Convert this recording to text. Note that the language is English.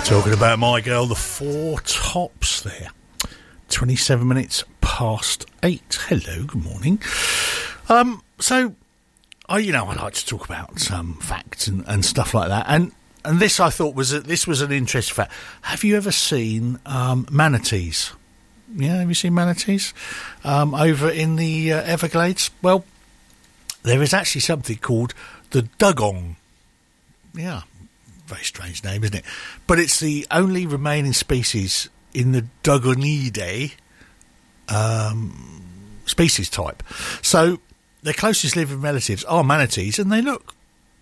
Talking about my girl, the Four Tops there. 27 minutes past 8. Hello, good morning. So, I like to talk about some facts and stuff like that. And this, I thought, was an interesting fact. Have you ever seen manatees? Yeah, have you seen manatees over in the Everglades? Well, there is actually something called the dugong. Yeah. Very strange name, isn't it? But it's the only remaining species in the Dugonidae species type. So their closest living relatives are manatees, and they look